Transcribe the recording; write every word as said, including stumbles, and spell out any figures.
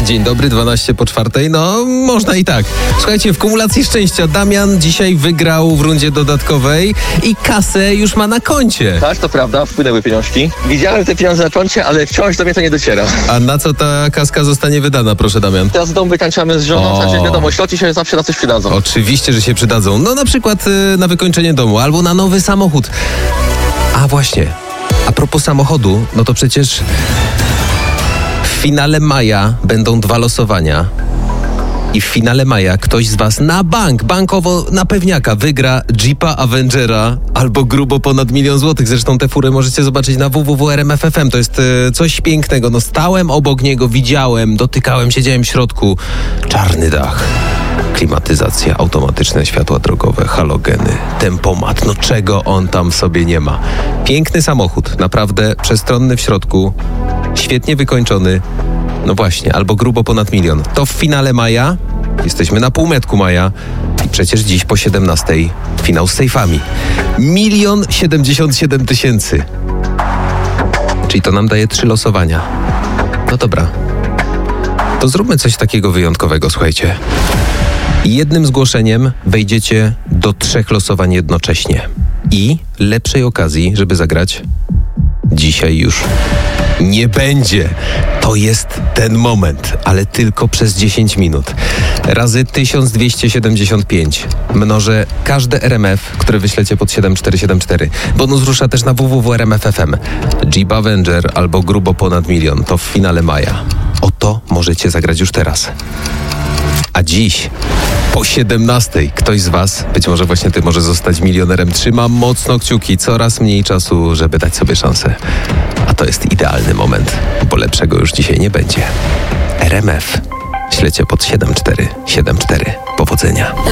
Dzień dobry, dwanaście po czwartej. No, można i tak. Słuchajcie, w kumulacji szczęścia Damian dzisiaj wygrał w rundzie dodatkowej i kasę już ma na koncie. Tak, to prawda, wpłynęły pieniążki. Widziałem te pieniądze na koncie, ale wciąż do mnie to nie dociera. A na co ta kaska zostanie wydana, proszę Damian? Teraz w domu wytańczamy z żoną, O. także wiadomo, środki się zawsze na coś przydadzą. Oczywiście, że się przydadzą. No na przykład y, na wykończenie domu albo na nowy samochód. A właśnie, a propos samochodu, no to przecież w finale maja będą dwa losowania. I w finale maja ktoś z was na bank, bankowo na pewniaka wygra Jeepa Avengera albo grubo ponad milion złotych. Zresztą tę furę możecie zobaczyć na w w w kropka r m f f m. To jest e, coś pięknego. No stałem obok niego, widziałem, dotykałem, siedziałem w środku. Czarny dach, klimatyzacja, automatyczne światła drogowe, halogeny, tempomat. No czego on tam sobie nie ma. Piękny samochód, naprawdę przestronny w środku, świetnie wykończony. No właśnie, albo grubo ponad milion. To w finale maja. Jesteśmy na półmetku maja. I przecież dziś po siedemnastej finał z sejfami. Milion siedemdziesiąt siedem tysięcy. Czyli to nam daje trzy losowania. No dobra. To zróbmy coś takiego wyjątkowego, słuchajcie. Jednym zgłoszeniem wejdziecie do trzech losowań jednocześnie. I lepszej okazji, żeby zagrać, dzisiaj już nie będzie. To jest ten moment, ale tylko przez dziesięć minut. Razy tysiąc dwieście siedemdziesiąt pięć. Mnożę każde R M F, które wyślecie pod siedem cztery siedem cztery. Bonus rusza też na w w w kropka r m f f m. Jeep Avenger albo grubo ponad milion. To w finale maja. O to możecie zagrać już teraz. A dziś po siedemnastej ktoś z was, być może właśnie ty, może zostać milionerem. Trzymam mocno kciuki, coraz mniej czasu, żeby dać sobie szansę. A to jest idealny moment, bo lepszego już dzisiaj nie będzie. R M F. Ślecie pod siedem cztery siedem cztery. Powodzenia.